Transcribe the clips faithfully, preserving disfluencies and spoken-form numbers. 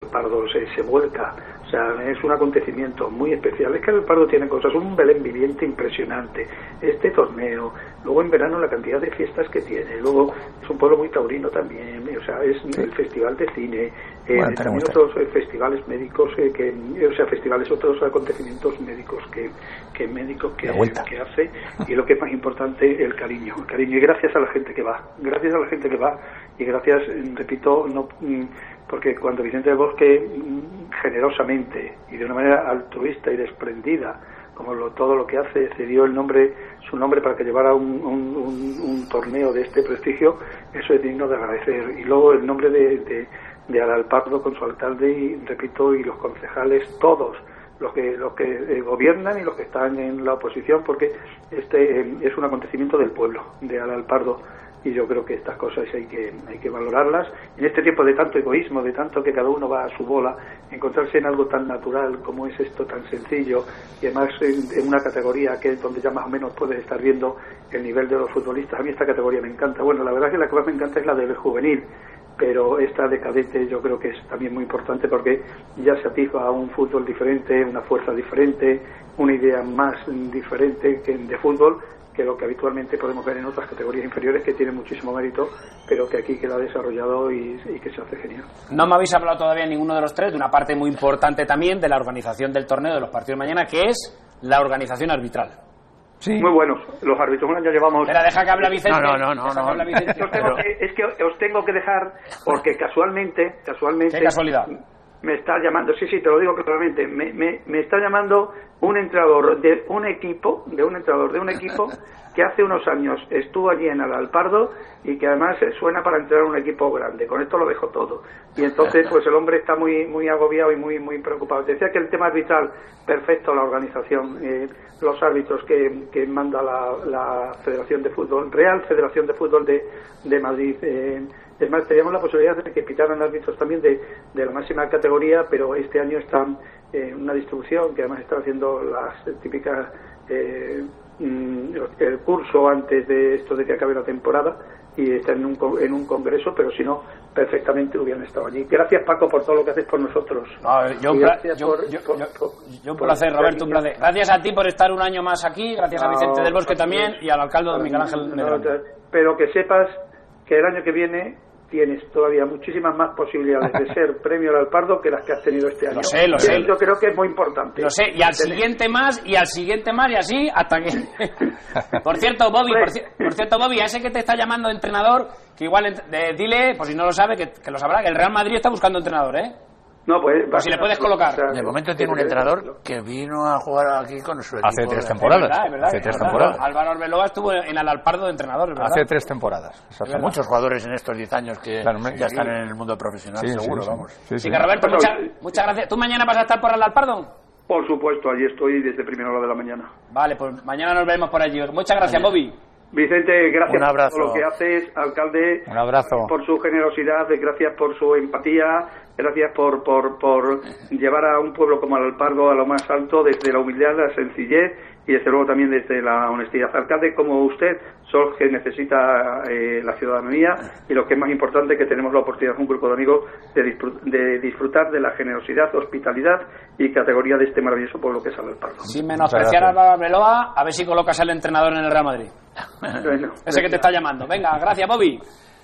Pardo se, se vuelca, o sea, es un acontecimiento muy especial. Es que el Pardo tiene cosas, un Belén viviente impresionante, este torneo, luego en verano la cantidad de fiestas que tiene, luego es un pueblo muy taurino también, o sea, es sí. el festival de cine, eh, bueno, también otros eh, festivales médicos, eh, que, o sea, festivales, otros acontecimientos médicos que, que médicos que, que hace, y lo que es más importante, el cariño, el cariño, y gracias a la gente que va, gracias a la gente que va, y gracias, repito, no porque cuando Vicente del Bosque generosamente y de una manera altruista y desprendida, como lo, todo lo que hace, cedió el nombre, su nombre para que llevara un, un, un, un torneo de este prestigio, eso es digno de agradecer. Y luego el nombre de, de, de Alalpardo con su alcalde y, repito, y los concejales, todos los que los que eh, gobiernan y los que están en la oposición, porque este eh, es un acontecimiento del pueblo, de Alalpardo. Y yo creo que estas cosas hay que hay que valorarlas. En este tiempo de tanto egoísmo, de tanto que cada uno va a su bola, encontrarse en algo tan natural como es esto, tan sencillo, y además en, en una categoría que es donde ya más o menos puedes estar viendo el nivel de los futbolistas. A mí esta categoría me encanta. Bueno, la verdad es que la que más me encanta es la del juvenil, pero esta de cadete yo creo que es también muy importante porque ya se atisba a un fútbol diferente, una fuerza diferente, una idea más diferente que de fútbol, que lo que habitualmente podemos ver en otras categorías inferiores, que tienen muchísimo mérito, pero que aquí queda desarrollado y, y que se hace genial. No me habéis hablado todavía ninguno de los tres de una parte muy importante también de la organización del torneo, de los partidos de mañana, que es la organización arbitral. Sí. Muy buenos, los árbitros, un año llevamos... Espera, deja que hable Vicente. No, no, no, no, no. Vicente. Os tengo que, es que os tengo que dejar, porque casualmente, casualmente... ¿Qué casualidad? Me está llamando, sí, sí, te lo digo claramente, me, me, me está llamando un entrenador de un equipo, de un entrenador de un equipo que hace unos años estuvo allí en Alalpardo y que además suena para entrenar un equipo grande. Con esto lo dejo todo. Y entonces, pues el hombre está muy muy agobiado y muy muy preocupado. Decía que el tema arbitral, perfecto, la organización, eh, los árbitros que, que manda la, la Federación de Fútbol, Real Federación de Fútbol de, de Madrid. Eh, Es más, teníamos la posibilidad de que pitaran árbitros también de, de la máxima categoría, pero este año están en eh, una distribución que además están haciendo las típicas eh, el curso antes de esto de que acabe la temporada y están en un, en un congreso, pero si no, perfectamente hubieran estado allí. Gracias, Paco, por todo lo que haces por nosotros. No, yo, un pla- yo, por, yo, por, yo, por, yo un placer, por Roberto, un placer. Gracias a ti por estar un año más aquí, gracias no, a Vicente del Bosque también y al alcalde don Miguel Ángel Medrano. Pero que sepas que el año que viene tienes todavía muchísimas más posibilidades de ser premio al Alpardo que las que has tenido este año. Lo sé, lo sé. Yo creo que es muy importante. Lo sé, y al siguiente más, y al siguiente más, y así hasta que... Por cierto, Bobby, por, ci- por cierto, Bobby, a ese que te está llamando entrenador, que igual, eh, dile, por si no lo sabe, que, que lo sabrá, que el Real Madrid está buscando entrenador, ¿eh? No, pues... Pues si le puedes colocar. O sea, de momento tiene un entrenador que vino a jugar aquí con su equipo. Hace tres temporadas. Es verdad, es verdad, hace es tres verdad. temporadas. Álvaro Arbeloa estuvo en Alalpardo de entrenador, ¿verdad? Hace tres temporadas. Hay muchos jugadores en estos diez años que claro, ya están en el mundo profesional, sí, seguro, sí, sí. vamos. Sí, sí. Así que, Roberto, mucha, muchas gracias. ¿Tú mañana vas a estar por Alalpardo? Por supuesto, allí estoy desde primera hora de la mañana. Vale, pues mañana nos vemos por allí. Muchas gracias, Bobby. Vicente, gracias Un abrazo. por todo lo que haces, alcalde. Un abrazo. Por su generosidad, gracias por su empatía, gracias por, por, por llevar a un pueblo como Alalpardo a lo más alto, desde la humildad, la sencillez y desde luego también desde la honestidad. Alcalde, como usted, son que necesita eh, la ciudadanía y lo que es más importante, que tenemos la oportunidad, un grupo de amigos, de, disfrut- de disfrutar de la generosidad, hospitalidad y categoría de este maravilloso pueblo que es Alalpardo. Sin menospreciar a Álvaro Arbeloa, a ver si colocas al entrenador en el Real Madrid. Bueno, Ese que te está llamando. Venga, gracias, Bobby.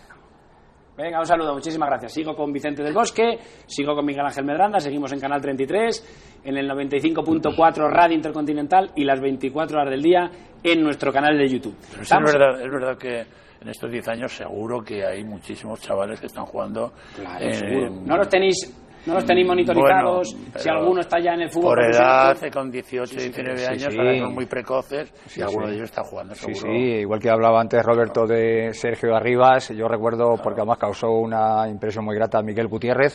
Venga, un saludo, muchísimas gracias. Sigo con Vicente del Bosque, sigo con Miguel Ángel Medranda, seguimos en Canal treinta y tres, en el noventa y cinco punto cuatro Radio Intercontinental y las veinticuatro horas del día en nuestro canal de YouTube. Pero sí, es verdad, es verdad que en estos diez años seguro que hay muchísimos chavales que están jugando. Claro, eh, seguro. No los tenéis... No los tenéis monitorizados, bueno, si alguno está ya en el fútbol por edad, con dieciocho, sí, diecinueve sí, años, sí. ahora son muy precoces Sí, y alguno sí. de ellos está jugando, Sí, seguro. sí, igual que hablaba antes Roberto de Sergio Arribas, yo recuerdo, porque además causó una impresión muy grata a Miguel Gutiérrez,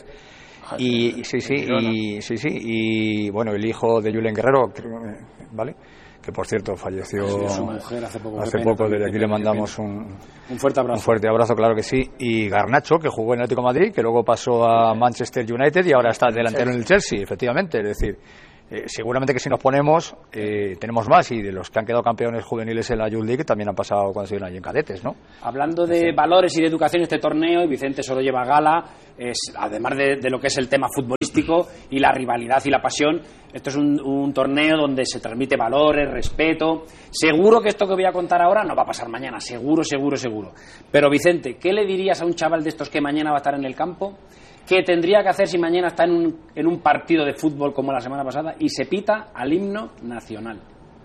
y sí, sí, y sí, sí, y bueno, el hijo de Julen Guerrero, ¿vale? Que por cierto falleció Sí, su mujer hace poco. hace pena, poco, desde aquí pena, le mandamos pena. un, un fuerte abrazo. un fuerte abrazo, claro que sí. Y Garnacho, que jugó en Atlético de Madrid, que luego pasó a Manchester United y ahora está delantero en el Chelsea, efectivamente. Es decir, Eh, seguramente que si nos ponemos, eh, tenemos más, y de los que han quedado campeones juveniles en la Youth League también han pasado cuando estuvieron allí en cadetes, ¿no? Hablando de valores y de educación, este torneo, y Vicente solo lleva gala, es, además de, de lo que es el tema futbolístico y la rivalidad y la pasión, esto es un, un torneo donde se transmite valores, respeto. Seguro que esto que voy a contar ahora no va a pasar mañana, seguro, seguro, seguro. Pero Vicente, ¿qué le dirías a un chaval de estos que mañana va a estar en el campo? ¿Qué tendría que hacer si mañana está en un, en un partido de fútbol como la semana pasada y se pita al himno nacional?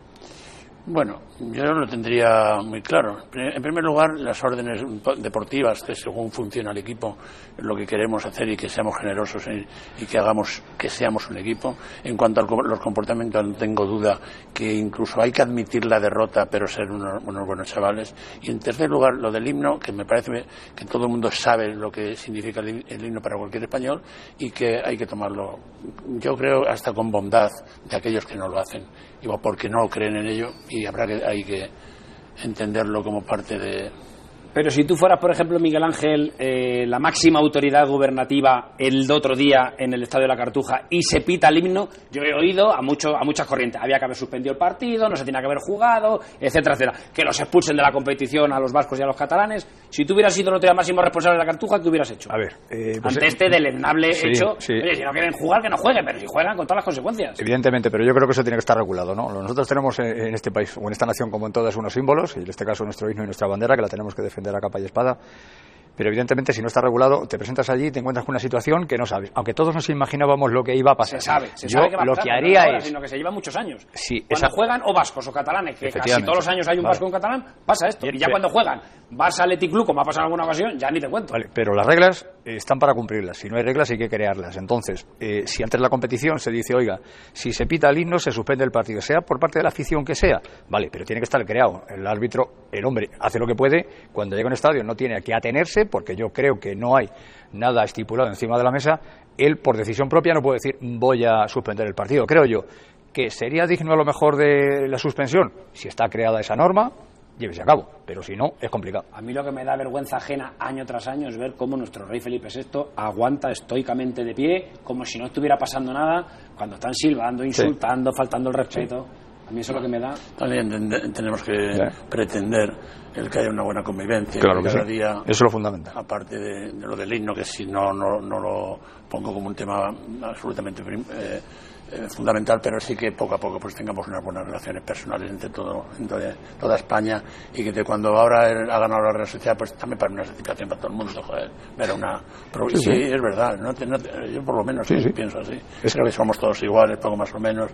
Bueno, yo lo tendría muy claro. En primer lugar, las órdenes deportivas, que según funciona el equipo, lo que queremos hacer, y que seamos generosos y que hagamos que seamos un equipo. En cuanto a los comportamientos, no tengo duda que incluso hay que admitir la derrota, pero ser unos, unos buenos chavales. Y en tercer lugar, lo del himno, que me parece que todo el mundo sabe lo que significa el, el himno para cualquier español, y que hay que tomarlo, yo creo, hasta con bondad de aquellos que no lo hacen, o porque no creen en ello, y habrá que, hay que entenderlo como parte de... Pero si tú fueras, por ejemplo, Miguel Ángel, eh, la máxima autoridad gubernativa el otro día en el Estadio de la Cartuja, y se pita el himno, yo he oído a mucho, a muchas corrientes, había que haber suspendido el partido, no se tenía que haber jugado, etcétera, etcétera, que los expulsen de la competición a los vascos y a los catalanes. Si tú hubieras sido el otro día máximo responsable de la Cartuja, ¿qué hubieras hecho? A ver, eh, pues ante este deleznable sí, hecho, sí. Oye, si no quieren jugar, que no jueguen, pero si juegan, con todas las consecuencias. Evidentemente, pero yo creo que eso tiene que estar regulado, ¿no? Nosotros tenemos en este país, o en esta nación como en todas, unos símbolos, y en este caso nuestro himno y nuestra bandera, que la tenemos que defender a capa y espada. Pero evidentemente, si no está regulado, te presentas allí y te encuentras con una situación que no sabes, aunque todos nos imaginábamos lo que iba a pasar. Se sabe, se yo sabe que va a lo pasar, que haría no ahora, es, sino que se lleva muchos años. Sí, cuando esa... juegan o vascos o catalanes, que casi todos los años hay un vale. vasco o un catalán, pasa esto. Y ya cuando juegan vas al Athletic Club, como ha pasado en alguna ocasión, ya ni te cuento. Vale, pero las reglas eh, están para cumplirlas. Si no hay reglas, hay que crearlas. Entonces, eh, si antes de la competición se dice, oiga, si se pita el himno, se suspende el partido, sea por parte de la afición que sea, vale, pero tiene que estar creado. El árbitro, el hombre, hace lo que puede. Cuando llega a un estadio no tiene que atenerse, porque yo creo que no hay nada estipulado encima de la mesa. Él, por decisión propia, no puede decir, voy a suspender el partido. Creo yo que sería digno a lo mejor de la suspensión, si está creada esa norma, llévese a cabo, pero si no, es complicado. A mí lo que me da vergüenza ajena año tras año es ver cómo nuestro rey Felipe sexto aguanta estoicamente de pie, como si no estuviera pasando nada, cuando están silbando, insultando, sí. faltando el respeto. A mí eso es lo que me da. También tenemos que ¿Eh? pretender el que haya una buena convivencia. Claro que que cada sí. día, eso es lo fundamental. Aparte de, de lo del himno, que si no, no, no lo pongo como un tema absolutamente eh, eh, fundamental, pero sí que poco a poco pues tengamos unas buenas relaciones personales entre todo, entre toda España, y que de cuando ahora ha ganado la Real Sociedad, pues también para una satisfacción para todo el mundo, joder, ver una... Sí, sí, sí, es verdad, no, no, yo por lo menos sí, sí. pienso así. Es Creo que somos todos iguales, poco más o menos,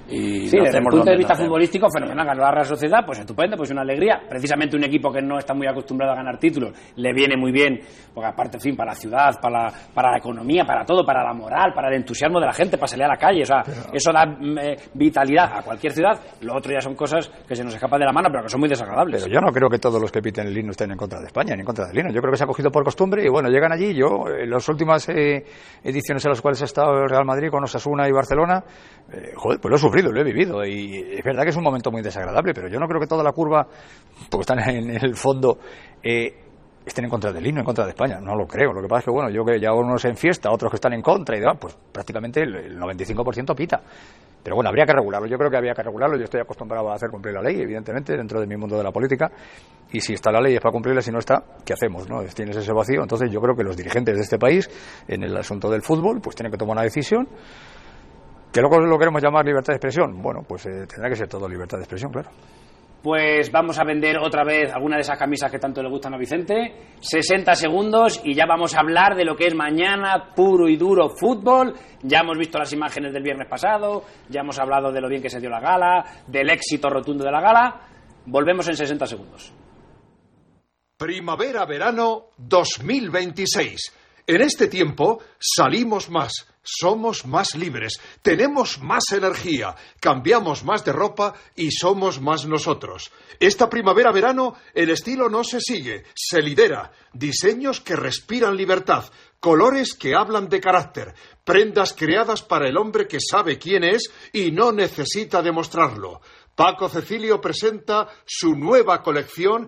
y sí, desde el punto de vista nacemos. futbolístico, fenomenal, ganó la Real Sociedad, pues estupendo, pues una alegría. Precisamente un equipo que no está muy acostumbrado a ganar títulos, le viene muy bien, porque aparte, en fin, para la ciudad, para la, para la economía, para todo, para la moral, para el entusiasmo de la gente, para salir a la calle, o sea, pero... eso da eh, vitalidad a cualquier ciudad. Lo otro ya son cosas que se nos escapan de la mano, pero que son muy desagradables. Pero yo no creo que todos los que piten el himno estén en contra de España, ni en contra del himno. Yo creo que se ha cogido por costumbre y bueno, llegan allí. Yo, en las últimas eh, ediciones en las cuales ha estado el Real Madrid con Osasuna y Barcelona, eh, joder, pues lo he sufrido, lo he vivido, y es verdad que es un momento muy desagradable, pero yo no creo que toda la curva, porque están en el fondo, eh, estén en contra del himno, en contra de España. No lo creo. Lo que pasa es que, bueno, yo que ya unos en fiesta, otros que están en contra y demás, pues prácticamente el noventa y cinco por ciento pita. Pero bueno, habría que regularlo. Yo creo que habría que regularlo. Yo estoy acostumbrado a hacer cumplir la ley, evidentemente, dentro de mi mundo de la política. Y si está la ley es para cumplirla, si no está, ¿qué hacemos, no? Tienes ese vacío. Entonces yo creo que los dirigentes de este país, en el asunto del fútbol, pues tienen que tomar una decisión. ¿Que luego lo queremos llamar libertad de expresión? Bueno, pues eh, tendrá que ser todo libertad de expresión, claro. Pues vamos a vender otra vez alguna de esas camisas que tanto le gustan a Vicente. sesenta segundos y ya vamos a hablar de lo que es mañana puro y duro fútbol. Ya hemos visto las imágenes del viernes pasado, ya hemos hablado de lo bien que se dio la gala, del éxito rotundo de la gala. Volvemos en sesenta segundos. Primavera-verano dos mil veintiséis. En este tiempo salimos más, somos más libres, tenemos más energía, cambiamos más de ropa y somos más nosotros. Esta primavera-verano el estilo no se sigue, se lidera. Diseños que respiran libertad, colores que hablan de carácter, prendas creadas para el hombre que sabe quién es y no necesita demostrarlo. Paco Cecilio presenta su nueva colección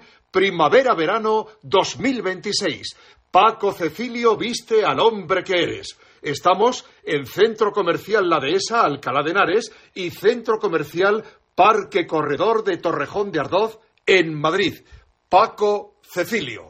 Primavera-verano dos mil veintiséis. Paco Cecilio viste al hombre que eres. Estamos en Centro Comercial La Dehesa, Alcalá de Henares, y Centro Comercial Parque Corredor de Torrejón de Ardoz, en Madrid. Paco Cecilio.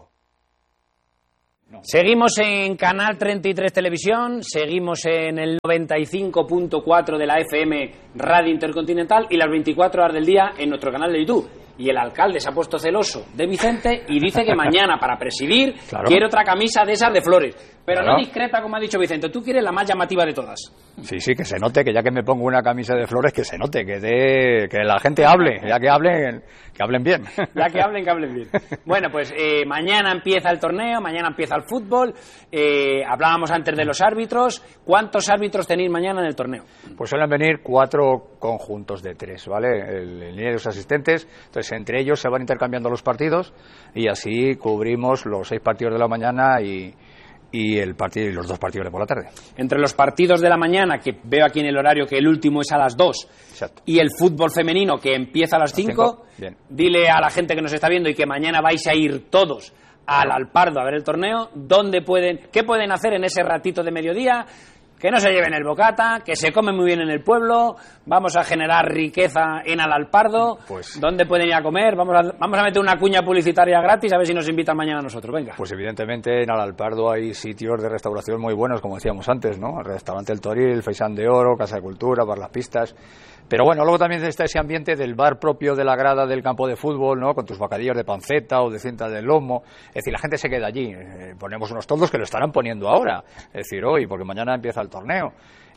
Seguimos en Canal treinta y tres Televisión, seguimos en el noventa y cinco punto cuatro de la F M Radio Intercontinental y las veinticuatro horas del día en nuestro canal de YouTube. Y el alcalde se ha puesto celoso de Vicente y dice que mañana, para presidir, claro, quiere otra camisa de esas de flores. Pero claro, no discreta, como ha dicho Vicente. Tú quieres la más llamativa de todas. Sí, sí, que se note, que ya que me pongo una camisa de flores, que se note, que de, que la gente hable, ya que hablen, que hablen bien. Ya que hablen, que hablen bien. Bueno, pues eh, mañana empieza el torneo, mañana empieza el fútbol. Eh, hablábamos antes de los árbitros. ¿Cuántos árbitros tenéis mañana en el torneo? Pues suelen venir cuatro conjuntos de tres, ¿vale? El, el de los asistentes. Entonces, entre ellos se van intercambiando los partidos y así cubrimos los seis partidos de la mañana y... y el partido y los dos partidos de por la tarde. Entre los partidos de la mañana, que veo aquí en el horario que el último es a las dos, exacto, y el fútbol femenino que empieza a las cinco, dile a la gente que nos está viendo y que mañana vais a ir todos al Alpardo a ver el torneo, ¿dónde pueden, qué pueden hacer en ese ratito de mediodía? Que no se lleven el bocata, que se come muy bien en el pueblo, vamos a generar riqueza en Alalpardo, pues, ¿dónde pueden ir a comer? Vamos a, vamos a meter una cuña publicitaria gratis, a ver si nos invitan mañana a nosotros, venga. Pues evidentemente en Alalpardo hay sitios de restauración muy buenos, como decíamos antes, ¿no? El restaurante El Toril, Faisán de Oro, Casa de Cultura, Bar Las Pistas. Pero bueno, luego también está ese ambiente del bar propio de la grada del campo de fútbol, ¿no? Con tus bocadillos de panceta o de cinta de lomo. Es decir, la gente se queda allí. Eh, ponemos unos toldos que lo estarán poniendo ahora. Es decir, hoy, porque mañana empieza el torneo.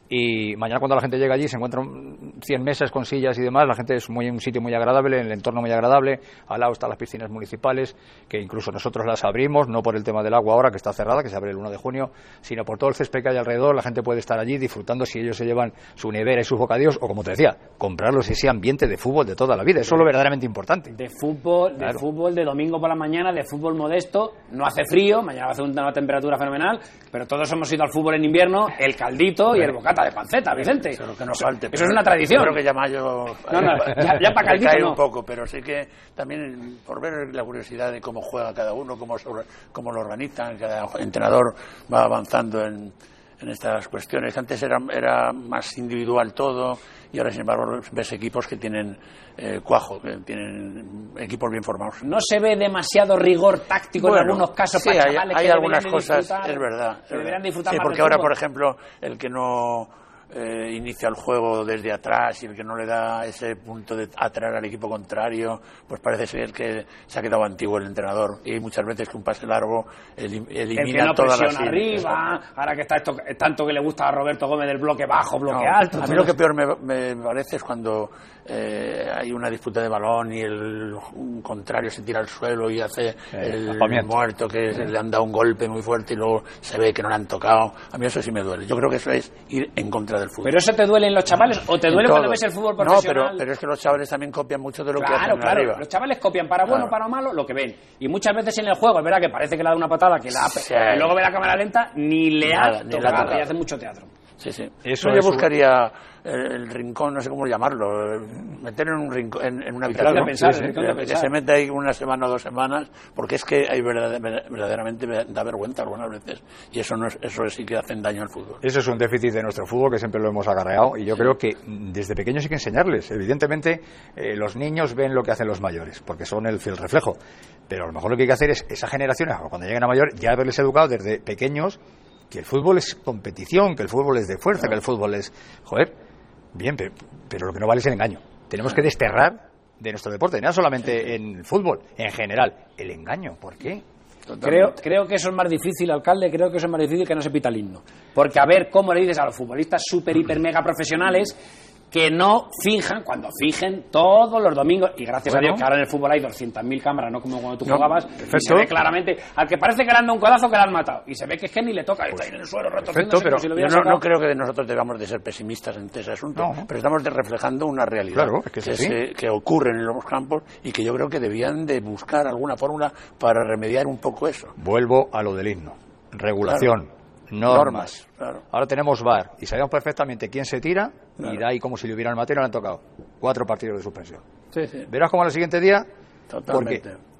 Y mañana cuando la gente llega allí se encuentran cien mesas con sillas y demás. La gente es muy un sitio muy agradable, el entorno muy agradable. Al lado están las piscinas municipales, que incluso nosotros las abrimos, no por el tema del agua ahora, que está cerrada, que se abre el uno de junio, sino por todo el césped que hay alrededor. La gente puede estar allí disfrutando si ellos se llevan su nevera y sus bocadillos, o como te decía, comprarlos ese ambiente de fútbol de toda la vida. Eso es lo verdaderamente importante. De fútbol, claro, de fútbol de domingo por la mañana, de fútbol modesto. No hace frío, mañana va a hacer una temperatura fenomenal, pero todos hemos ido al fútbol en invierno, el caldito y el bocata de panceta, Vicente. Eso, que nos falte, eso es una tradición. Creo que ya mayo no, no, ya, ya para caldito cae no. un poco, pero sí que también por ver la curiosidad de cómo juega cada uno, cómo, sobre, cómo lo organizan, cada entrenador va avanzando en, en estas cuestiones. Antes era, era más individual todo y ahora sin embargo ves equipos que tienen eh, cuajo, que tienen equipos bien formados. No se ve demasiado rigor táctico bueno, en algunos casos sí, para hay, chavales hay que algunas cosas, es verdad. Que deberían disfrutar sí, más porque del ahora, fútbol. por ejemplo, el que no Eh, inicia el juego desde atrás y el que no le da ese punto de atraer al equipo contrario, pues parece ser que se ha quedado antiguo el entrenador y hay muchas veces que un pase largo elim elimina el que no todas las presiona arriba, ahora que está esto, tanto que le gusta a Roberto Gómez del bloque bajo, bloque no, alto. A mí lo que peor me, me parece es cuando eh, hay una disputa de balón y el un contrario se tira al suelo y hace eh, el muerto que sí. le han dado un golpe muy fuerte y luego se ve que no le han tocado. A mí eso sí me duele. Yo creo que eso es ir en contra del fútbol. ¿Pero eso te duele en los chavales o te duele cuando ves el fútbol profesional? No, pero, pero es que los chavales también copian mucho de lo claro, que hacen claro. arriba. Los chavales copian para bueno o claro. para malo lo que ven. Y muchas veces en el juego, es verdad que parece que le da una patada, que la sí. y luego ve la cámara lenta, ni le ha tocado, y hace mucho teatro. Sí, sí. Eso yo buscaría el, el rincón, no sé cómo llamarlo, meter en un rincón, en, en una habitación, pensar, sí, sí, que, que se meta ahí una semana o dos semanas, porque es que hay verdaderamente, verdaderamente da vergüenza algunas veces, y eso no es, eso sí que hacen daño al fútbol. Eso es un déficit de nuestro fútbol que siempre lo hemos acarreado, y yo sí. creo que desde pequeños hay que enseñarles. Evidentemente, eh, los niños ven lo que hacen los mayores, porque son el fiel reflejo, pero a lo mejor lo que hay que hacer es esa generación, cuando lleguen a mayor, ya haberles educado desde pequeños que el fútbol es competición, que el fútbol es de fuerza, claro. que el fútbol es... Joder, bien, pero, pero lo que no vale es el engaño. Tenemos que desterrar de nuestro deporte, no solamente sí. en el fútbol, en general, el engaño. ¿Por qué? Creo, creo que eso es más difícil, alcalde, creo que eso es más difícil que no se pita el himno. Porque a ver cómo le dices a los futbolistas súper, hiper, mega profesionales que no finjan, cuando fijen todos los domingos, y gracias bueno. a Dios que ahora en el fútbol hay doscientas mil cámaras, no como cuando tú no, jugabas, y se ve claramente, al que parece que le han dado un codazo que le han matado, y se ve que es que ni le toca, pues, está ahí en el suelo retorciéndose, pero si lo yo no, no creo que nosotros debamos de ser pesimistas en ese asunto, no. pero estamos de reflejando una realidad claro, es que, que, sí. se, que ocurre en los campos y que yo creo que debían de buscar alguna fórmula para remediar un poco eso. Vuelvo a lo del himno, regulación. Claro. Normas. Normas claro. Ahora tenemos V A R y sabemos perfectamente quién se tira claro. y da ahí como si le hubiera el matero, le han tocado cuatro partidos de suspensión. Sí, sí. Verás como al siguiente día, Totalmente. porque eh,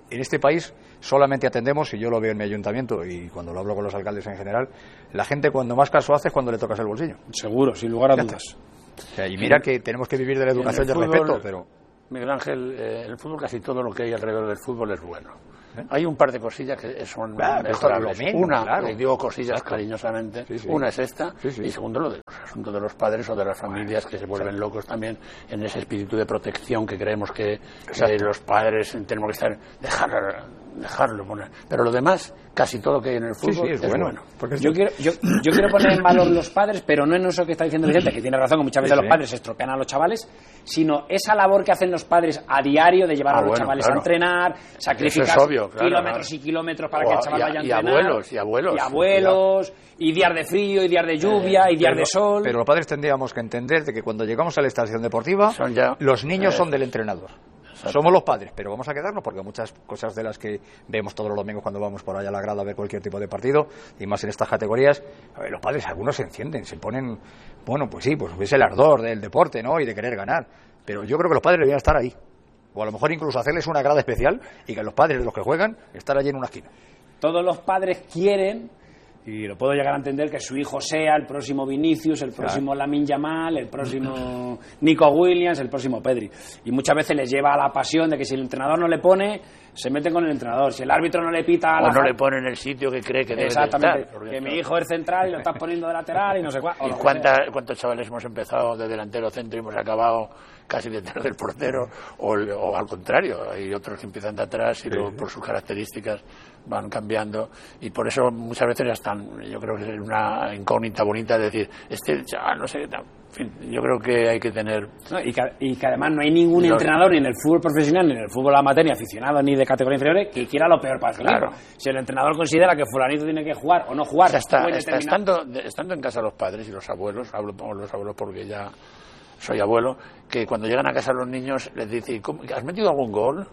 en este país solamente atendemos, y yo lo veo en mi ayuntamiento y cuando lo hablo con los alcaldes en general, la gente cuando más caso hace es cuando le tocas el bolsillo. Seguro, sin lugar a dudas. O sea, y mira que tenemos que vivir de la educación y el respeto, pero... Miguel Ángel, eh, el fútbol, casi todo lo que hay alrededor del fútbol es bueno. ¿Eh? Hay un par de cosillas que son claro, mejorables. Menos, una, claro. le digo cosillas Exacto. cariñosamente, sí, sí. una es esta, sí, sí. y segundo lo de los asuntos de los padres o de las familias bueno, que se vuelven exacto. locos también en ese espíritu de protección que creemos que eh, los padres tenemos que estar, dejarlo, dejarlo poner. Pero lo demás, casi todo lo que hay en el fútbol sí, sí, es, es bueno. bueno. Porque yo, quiero, yo, yo quiero poner en valor los padres, pero no en eso que está diciendo Vicente, que tiene razón, que muchas veces sí, los padres sí. estropean a los chavales, sino esa labor que hacen los padres a diario de llevar ah, a los bueno, chavales claro. a entrenar, sacrificar obvio, claro, kilómetros claro. y kilómetros para o, que el chaval y a, vaya a y entrenar. Y abuelos, y abuelos. Y abuelos, y días de frío, y días de lluvia, eh, y días pero, de sol. Pero los padres tendríamos que entender de que cuando llegamos a la estación deportiva, ya, los niños eh, son del entrenador. Exacto. Somos los padres, pero vamos a quedarnos porque muchas cosas de las que vemos todos los domingos cuando vamos por allá a la grada a ver cualquier tipo de partido, y más en estas categorías, a ver, los padres algunos se encienden, se ponen, bueno, pues sí, pues es el ardor del deporte, ¿no? Y de querer ganar, pero yo creo que los padres deberían estar ahí, o a lo mejor incluso hacerles una grada especial y que los padres de los que juegan estar allí en una esquina. Todos los padres quieren, y lo puedo llegar a entender, que su hijo sea el próximo Vinicius, el próximo claro. Lamine Yamal, el próximo Nico Williams, el próximo Pedri. Y muchas veces les lleva a la pasión de que si el entrenador no le pone, se meten con el entrenador. Si el árbitro no le pita... O no le pone en el sitio que cree que debe Exactamente, estar. que mi hijo es central y lo estás poniendo de lateral y no sé cuál. ¿Y cuánta, cuántos chavales hemos empezado de delantero centro y hemos acabado casi detrás del portero? O, o al contrario, hay otros que empiezan de atrás y sí, luego sí. por sus características van cambiando, y por eso muchas veces ya están, yo creo que es una incógnita bonita de decir, este chaval no sé qué tal. En fin, yo creo que hay que tener... No, y, que, y que además no hay ningún los... entrenador ni en el fútbol profesional, ni en el fútbol amateur, ni aficionado, ni de categoría inferiores, que quiera lo peor para el claro. Si el entrenador considera que fulanito tiene que jugar o no jugar... O sea, está, está, estando, estando en casa los padres y los abuelos, hablo por los abuelos porque ya soy abuelo, que cuando llegan a casa los niños les dicen, ¿has metido algún gol?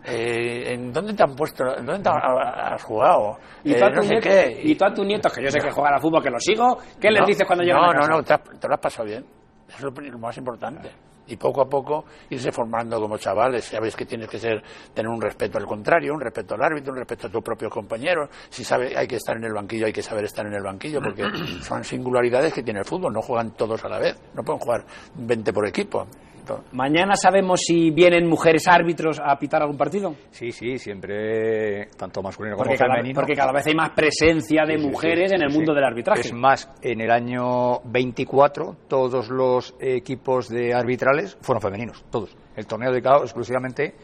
Eh, ¿En dónde te han puesto? ¿En dónde te has jugado? ¿Y eh, tú a no tus sé nietos, qué. Y tú a tus nietos, que yo sé que juegan al fútbol, que lo sigo, ¿qué no, les dices cuando llegan no, a casa? No, no, te, has, te lo has pasado bien. Eso es lo más importante. Y poco a poco irse formando como chavales. Sabes que tienes que ser tener un respeto al contrario, un respeto al árbitro, un respeto a tus propios compañeros. Si sabe, hay que estar en el banquillo, hay que saber estar en el banquillo, porque son singularidades que tiene el fútbol. No juegan todos a la vez. No pueden jugar veinte por equipo. ¿Mañana sabemos si vienen mujeres árbitros a pitar algún partido? Sí, sí, siempre, tanto masculino como porque femenino. Cada, porque cada vez hay más presencia de sí, mujeres sí, sí, en el sí, mundo sí. del arbitraje. Es más, en el año veinticuatro todos los equipos de arbitrales fueron femeninos, todos. El torneo dedicado exclusivamente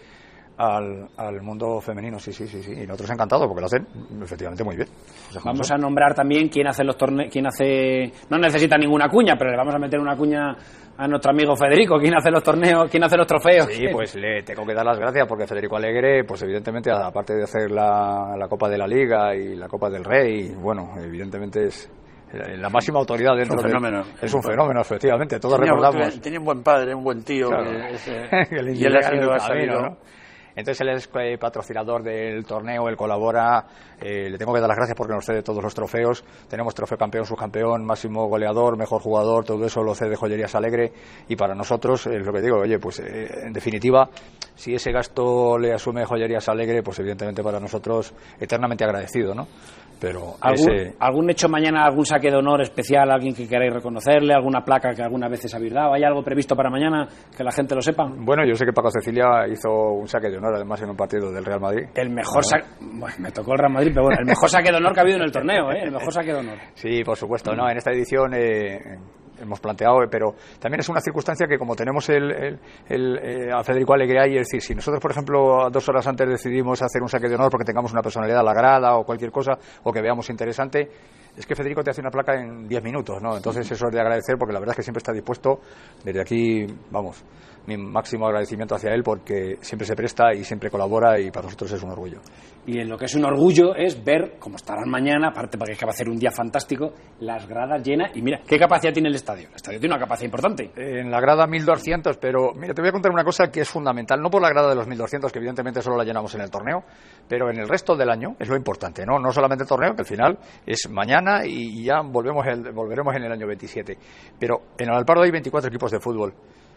al, al mundo femenino, sí, sí, sí, sí. Y nosotros encantados porque lo hacen efectivamente muy bien. Vamos a nombrar también quién hace los torneos, quién hace, no necesita ninguna cuña, pero le vamos a meter una cuña a nuestro amigo Federico, quién hace los torneos, quién hace los trofeos. Sí, pues le tengo que dar las gracias porque Federico Alegre, pues evidentemente, aparte de hacer la, la Copa de la Liga y la Copa del Rey, bueno, evidentemente es la máxima autoridad dentro es un fenómeno. De, es un fenómeno, efectivamente, todos tenía, recordamos. Tenía un buen padre, un buen tío, claro. que ese, que y él ha sido, ha sabido, ¿no? Entonces él es eh, patrocinador del torneo, él colabora, eh, le tengo que dar las gracias porque nos cede todos los trofeos, tenemos trofeo campeón, subcampeón, máximo goleador, mejor jugador, todo eso lo cede Joyerías Alegre, y para nosotros es lo que digo, oye, pues eh, en definitiva, si ese gasto le asume Joyerías Alegre, pues evidentemente para nosotros eternamente agradecido, ¿no? Pero ¿Algún, ese... ¿Algún hecho mañana, algún saque de honor especial, alguien que queráis reconocerle, alguna placa que algunas veces habéis dado? ¿Hay algo previsto para mañana que la gente lo sepa? Bueno, yo sé que Paco Cecilia hizo un saque de honor, además en un partido del Real Madrid. El mejor saque... Bueno, me tocó el Real Madrid, pero bueno, el mejor saque de honor que ha habido en el torneo, ¿eh? El mejor saque de honor. Sí, por supuesto, ¿no? En esta edición... Eh... hemos planteado, pero también es una circunstancia que como tenemos el, el, el, eh, a Federico Alegre ahí, es decir, si nosotros por ejemplo dos horas antes decidimos hacer un saque de honor porque tengamos una personalidad a la grada o cualquier cosa o que veamos interesante, es que Federico te hace una placa en diez minutos, ¿no? Entonces eso es de agradecer porque la verdad es que siempre está dispuesto. Desde aquí, vamos, mi máximo agradecimiento hacia él porque siempre se presta y siempre colabora y para nosotros es un orgullo. Y en lo que es un orgullo es ver cómo estarán mañana, aparte porque es que va a ser un día fantástico, las gradas llenas. Y mira, ¿qué capacidad tiene el estadio? El estadio tiene una capacidad importante. En la grada mil doscientos, pero mira, te voy a contar una cosa que es fundamental, no por la grada de los mil doscientos, que evidentemente solo la llenamos en el torneo, pero en el resto del año es lo importante, ¿no? No solamente el torneo, que al final es mañana y ya volvemos el, volveremos en el año veintisiete. Pero en el Alpardo hay veinticuatro equipos de fútbol.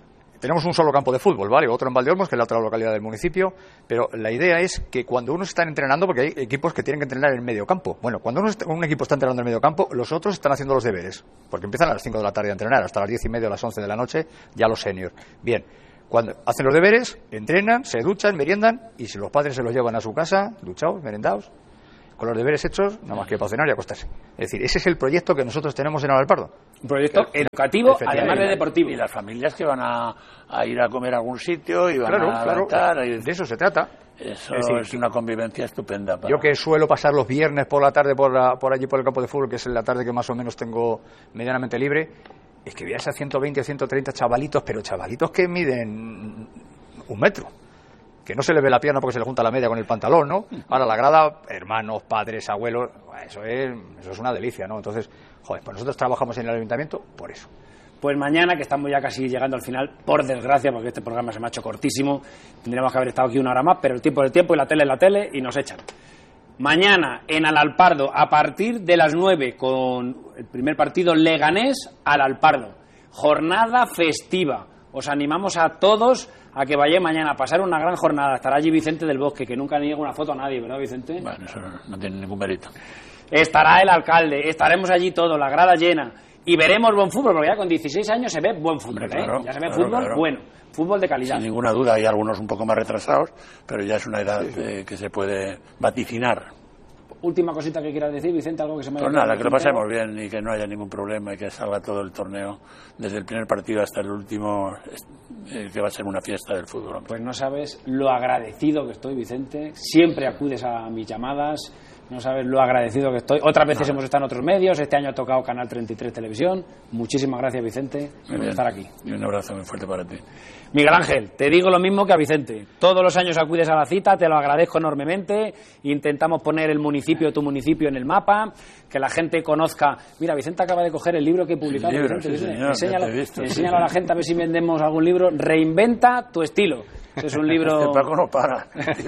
tenemos un solo campo de fútbol, ¿vale? Otro en Valdeolmos, que es la otra localidad del municipio, pero la idea es que cuando uno está entrenando, porque hay equipos que tienen que entrenar en el medio campo, bueno, cuando uno está, un equipo está entrenando en el medio campo, los otros están haciendo los deberes, porque empiezan a las cinco de la tarde a entrenar, hasta las diez y media o las once de la noche, ya los seniors. Bien, cuando hacen los deberes, entrenan, se duchan, meriendan, y si los padres se los llevan a su casa, duchados, merendados, con los deberes hechos, nada más que para cenar y acostarse. Es decir, ese es el proyecto que nosotros tenemos en Alalpardo. Un proyecto el, educativo, además de deportivo. Y las familias que van a, a ir a comer a algún sitio y van claro, a claro, levantar, y... de eso se trata. Eso es, decir, es una convivencia estupenda. Para... Yo que suelo pasar los viernes por la tarde por, la, por allí por el campo de fútbol, que es la tarde que más o menos tengo medianamente libre, es que veas a ciento veinte o ciento treinta chavalitos, pero chavalitos que miden un metro. Que no se le ve la pierna porque se le junta la media con el pantalón, ¿no? Ahora la grada, hermanos, padres, abuelos, eso es, eso es una delicia, ¿no? Entonces, joder, pues nosotros trabajamos en el ayuntamiento por eso. Pues mañana, que estamos ya casi llegando al final, por desgracia, porque este programa se me ha hecho cortísimo, tendríamos que haber estado aquí una hora más, pero el tiempo es el tiempo y la tele es la tele y nos echan. Mañana en Alalpardo, a partir de las nueve, con el primer partido Leganés Alalpardo. Jornada festiva. Os animamos a todos a que vayáis mañana a pasar una gran jornada. Estará allí Vicente del Bosque, que nunca niega una foto a nadie, ¿verdad, Vicente? Bueno, eso no, no tiene ningún mérito. Estará el alcalde, estaremos allí todos, la grada llena, y veremos buen fútbol, porque ya con dieciséis años se ve buen fútbol, Hombre, claro, ¿eh? Ya se ve claro, fútbol claro. bueno, fútbol de calidad. Sin ninguna duda, hay algunos un poco más retrasados, pero ya es una edad eh, que se puede vaticinar. Última cosita que quieras decir, Vicente, algo que se me haya Pues nada, que lo tintero. pasemos bien y que no haya ningún problema y que salga todo el torneo, desde el primer partido hasta el último, eh, que va a ser una fiesta del fútbol. Hombre. Pues no sabes lo agradecido que estoy, Vicente. Siempre acudes a mis llamadas. No sabes lo agradecido que estoy. Otras veces no. hemos estado en otros medios. Este año ha tocado Canal treinta y tres Televisión. Muchísimas gracias, Vicente, por estar aquí. Y un abrazo muy fuerte para ti. Miguel Ángel, te digo lo mismo que a Vicente. Todos los años acudes a la cita, te lo agradezco enormemente. Intentamos poner el municipio, tu municipio, en el mapa, que la gente conozca. Mira, Vicente acaba de coger el libro que he publicado. El libro, Vicente, sí, Vicente. señor, Enséñalo, visto, enséñalo sí. a la gente a ver si vendemos algún libro. Reinventa tu estilo. Es un libro... Este Paco no para.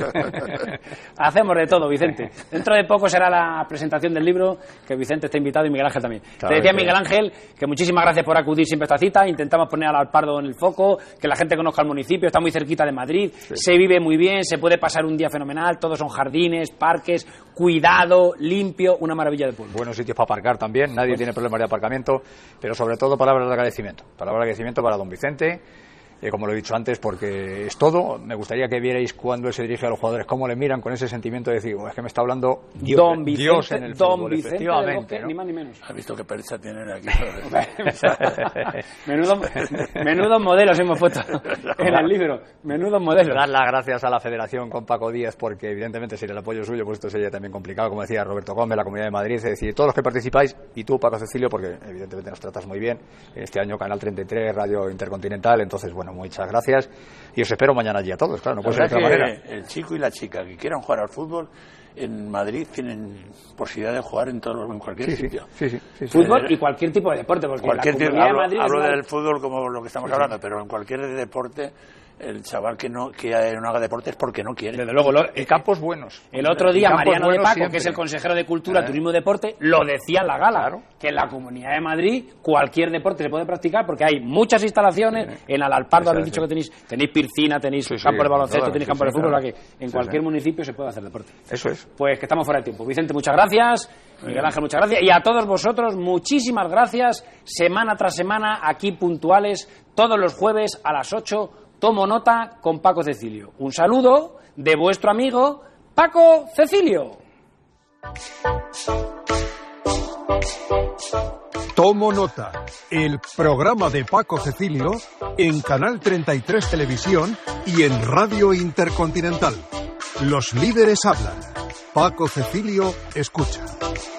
Hacemos de todo, Vicente. Dentro de poco será la presentación del libro, que Vicente está invitado y Miguel Ángel también. Claro, Te decía claro. Miguel Ángel que muchísimas gracias por acudir siempre a esta cita. Intentamos poner al Alalpardo en el foco, que la gente conozca el municipio, está muy cerquita de Madrid, sí. Se vive muy bien, se puede pasar un día fenomenal, todos son jardines, parques, cuidado, limpio, una maravilla de pueblo. Buenos sitios para aparcar también, nadie pues... tiene problemas de aparcamiento, pero sobre todo palabras de agradecimiento. Palabras de agradecimiento para don Vicente. Eh, como lo he dicho antes, porque es todo. Me gustaría que vierais cuando él se dirige a los jugadores, cómo le miran con ese sentimiento de decir, oh, es que me está hablando Dios, don Vicente, Dios en el don fútbol, Vicente efectivamente, Bosque, ¿no? Ni más ni menos. ¿Has visto qué percha tienen aquí? menudo, menudos modelos hemos puesto en el libro. Menudos modelos. Dar las gracias a la Federación con Paco Díaz, porque evidentemente sin el apoyo suyo, pues esto sería también complicado, como decía Roberto Gómez, la Comunidad de Madrid, es decir, todos los que participáis, y tú, Paco Cecilio, porque evidentemente nos tratas muy bien. Este año Canal treinta y tres, Radio Intercontinental, entonces, bueno, muchas gracias. Y os espero mañana allí a todos, claro, no puede ser de otra manera. El chico y la chica que quieran jugar al fútbol en Madrid tienen posibilidad de jugar en, todo, en cualquier sí, sitio. Sí, sí, sí, sí, fútbol sí. y cualquier tipo de deporte, porque cualquier la tipo, Comunidad hablo, de Madrid hablo es del fútbol como lo que estamos sí, hablando, sí. pero en cualquier deporte el chaval que no que no haga deporte es porque no quiere. Desde luego, lo, el campos buenos. El otro día Mariano de Paco, siempre. que es el consejero de Cultura, ¿Eh? Turismo y Deporte, lo decía en la gala, claro. que en la Comunidad de Madrid cualquier deporte se puede practicar porque hay muchas instalaciones. Sí. En Alalpardo habéis dicho que tenéis tenéis piscina, tenéis sí, campo sí, de baloncesto, tenéis sí, campo sí, de fútbol, claro. que en sí, cualquier sí. municipio se puede hacer deporte. Eso es. Pues que estamos fuera de tiempo. Vicente, muchas gracias. Miguel Ángel, muchas gracias. Y a todos vosotros, muchísimas gracias. Semana tras semana, aquí puntuales, todos los jueves a las ocho. Tomo nota con Paco Cecilio. Un saludo de vuestro amigo Paco Cecilio. Tomo nota, el programa de Paco Cecilio en Canal treinta y tres Televisión y en Radio Intercontinental. Los líderes hablan. Paco Cecilio escucha.